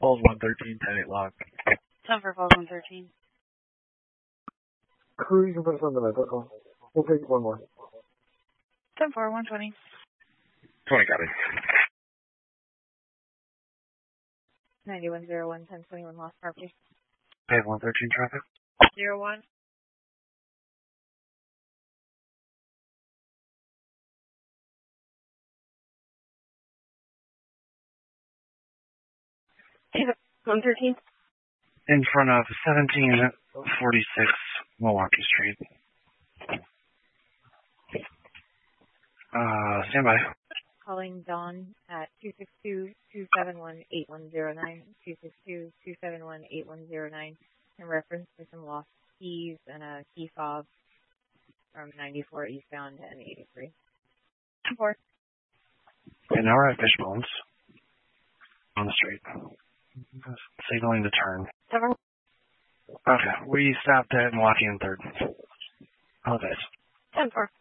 Falls 113, 10-8 log. 10 for Falls 113. Crew, you can put us on the map, that's all. We'll take one more. 10 for 120. 20 copy. 9101, 1021 lost property. Okay, 113 traffic. 01. Hey, 113. In front of 1746 Milwaukee Street. Stand by. Calling Dawn at 262-271-8109, 262-271-8109, in reference to some lost keys and a key fob from 94 eastbound and 83. 4. And now we're at Fishbones on the street. Signaling to turn. 7. Okay, we stopped at Milwaukee and 3rd. Oh, guys. 10-4.